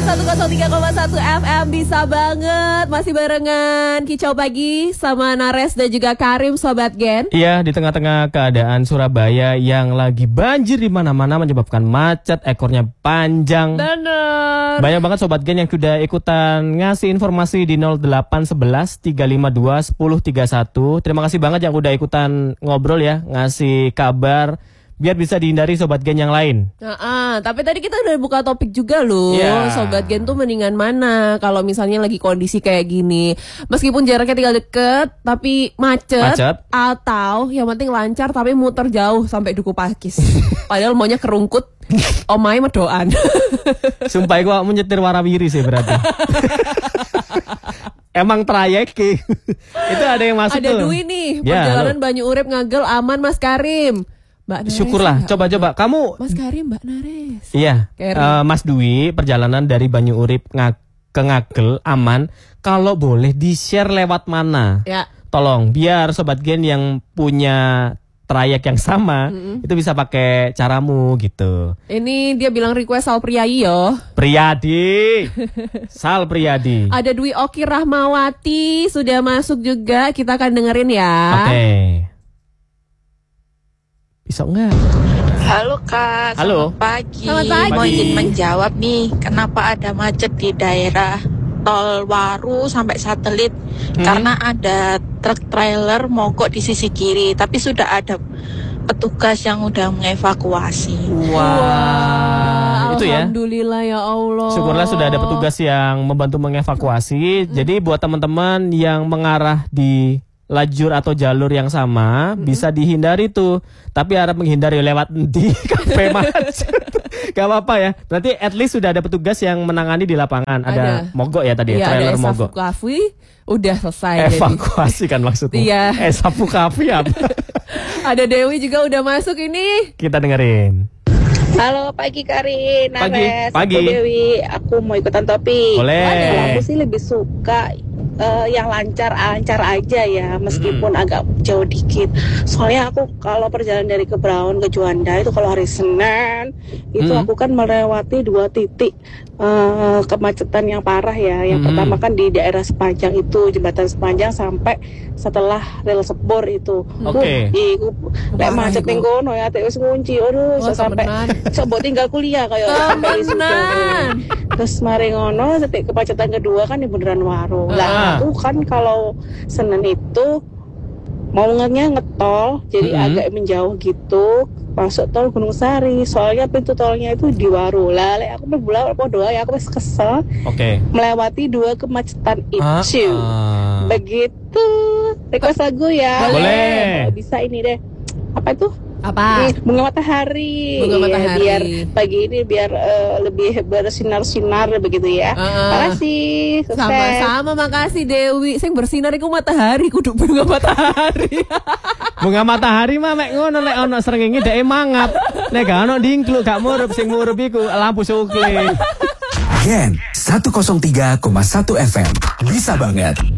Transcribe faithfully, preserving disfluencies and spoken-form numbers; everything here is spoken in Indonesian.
seratus tiga koma satu F M bisa banget. Masih barengan Kicau Pagi sama Nares dan juga Karim, Sobat Gen. Iya, di tengah-tengah keadaan Surabaya yang lagi banjir di mana-mana menyebabkan macet, ekornya panjang. Bener. Banyak banget Sobat Gen yang sudah ikutan ngasih informasi di nol delapan satu satu tiga lima dua satu nol tiga satu. Terima kasih banget yang udah ikutan ngobrol ya, ngasih kabar biar bisa dihindari Sobat Gen yang lain. Nah, tapi tadi kita udah buka topik juga loh. Yeah. Sobat Gen tuh mendingan mana kalau misalnya lagi kondisi kayak gini? Meskipun jaraknya tinggal deket tapi macet, Macet. Atau yang penting lancar tapi muter jauh sampai Duku Pakis. Padahal maunya kerungkut. Omai medoan. Sumpah gua mau nyetir warawiri sih berarti. Emang trayek itu ada yang masuk ada tuh. Dwi nih, Ya, perjalanan halo. Banyu Urip Ngagel aman Mas Karim. Mbak Nares. Syukurlah, enggak? coba-coba kamu. Mas Karim, Mbak Nares. Iya, Karim. eh, Mas Dwi, perjalanan dari Banyu Urip nga- ke Ngagel aman. Kalau boleh di-share lewat mana? Ya. Tolong, biar Sobat Gen yang punya trayek yang sama, mm-hmm. itu bisa pakai caramu gitu. Ini dia bilang request Sal Priayi yo. Priyadi, Sal Priyadi. Ada Dwi Oki Rahmawati sudah masuk juga, kita akan dengerin ya. Oke. Bisa enggak? Halo Kak, Halo. selamat pagi. Selamat pagi. Mau izin menjawab nih, kenapa ada macet di daerah Tol Waru sampai Satelit? Hmm. Karena ada truk trailer mogok di sisi kiri, tapi sudah ada petugas yang udah mengevakuasi. Wah, Itu ya. Alhamdulillah ya Allah. Syukurlah sudah ada petugas yang membantu mengevakuasi. Jadi buat teman-teman yang mengarah di lajur atau jalur yang sama, hmm. bisa dihindari tuh. Tapi harap menghindari lewat di kafe macet. Gak apa-apa ya. Nanti at least sudah ada petugas yang menangani di lapangan. Ada, ada. mogok ya tadi ya, ya trailer ada mogok. Evakuasi udah selesai. Evakuasi jadi. Kan maksudnya. Iya. Evakuasi apa? Ada Dewi juga udah masuk ini. Kita dengerin. Halo pagi Karin, Pagi, Nares, pagi. aku Dewi, aku mau ikutan topik. Boleh. Kalau aku sih lebih suka uh, yang lancar-lancar aja ya, meskipun mm. agak jauh dikit. Soalnya aku kalau perjalanan dari ke Brown ke Juanda itu kalau hari Senin itu mm. aku kan melewati dua titik uh, kemacetan yang parah ya. Yang mm. pertama kan di daerah Sepanjang itu, jembatan Sepanjang sampai setelah rel Sepur itu. Oke. Okay. Lek macet ning kono ya, teh wis ngunci. Aduh, oh, sampai coba tinggal kuliah kayak temenan. Terus mari ngono, titik kemacetan kedua kan di Bundaran Waru. Lah aku kan kalau Senin itu mau ngetnya ngetol, jadi mm-hmm. agak menjauh gitu, masuk tol Gunung Sari. Soalnya pintu tolnya itu di Waru. Lah lek aku bebulan apa doa ya aku wis kesel. Oke. Okay. Melewati dua kemacetan itu. Ah, ah. Begitu. Request lagu ya. Boleh. Bisa ini deh. Apa itu? Apa? Bunga matahari. Bunga matahari. Biar pagi ini biar uh, lebih bersinar-sinar begitu ya. Uh, makasih. Sukses. Sama-sama, makasih Dewi. Sing bersinar iku matahari, kudu bunga matahari. Bunga matahari mah mek ngono lek ono srengenge dhek mangap. Nek gak ono dingkluk gak murup, sing murup iku lampu sukle. Gen seratus tiga koma satu F M bisa banget.